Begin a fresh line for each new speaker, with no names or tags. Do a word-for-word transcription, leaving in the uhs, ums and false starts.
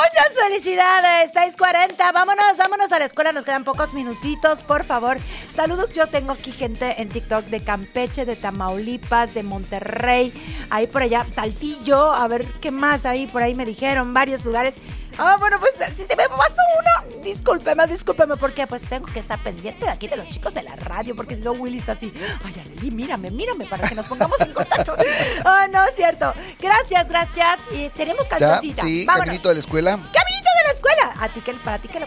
Muchas felicidades, seis cuarenta. Vámonos, vámonos a la escuela. Nos quedan pocos minutitos, por favor. Saludos, yo tengo aquí gente en TikTok de Campeche, de Tamaulipas, de Monterrey, ahí por allá, Saltillo, a ver qué más ahí, por ahí me dijeron, varios lugares. Ah, bueno, pues si se me pasó uno, discúlpeme, discúlpeme, porque pues tengo que estar pendiente de aquí de los chicos de la radio, porque si no Willy está así, ay, Arely, mírame, mírame, para que nos pongamos en contacto. Ah, oh, no, es cierto. Gracias, gracias. Y tenemos cancioncita.
Sí,
vámonos.
Caminito de la escuela.
Caminito de la escuela. A ti que, para ti que lo